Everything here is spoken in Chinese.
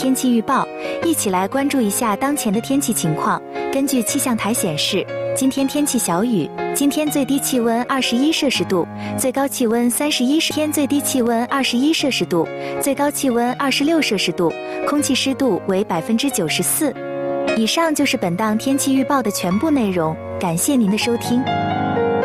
天气预报，一起来关注一下当前的天气情况。根据气象台显示，今天天气小雨，今天最低气温21摄氏度，最高气温31摄，天最低气温21摄氏度，最高气温26摄氏度，空气湿度为94%。以上就是本档天气预报的全部内容，感谢您的收听。